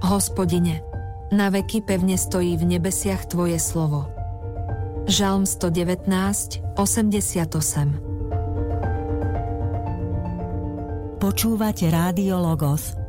Hospodine, na veky pevne stojí v nebesiach Tvoje slovo. Žalm 119, 88. Počúvate Rádio Logos,